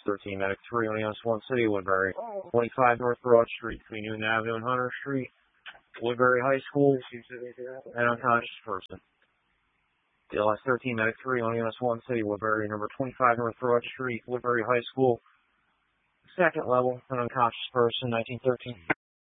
13 Medic 3 on EMS 1 City, Woodbury. 25 North Broad Street between Newton Avenue and Hunter Street, Woodbury High School, an unconscious person. DLS 13 Medic 3 on EMS 1 City, Woodbury, number 25 North Broad Street, Woodbury High School, second level, an unconscious person, 1913.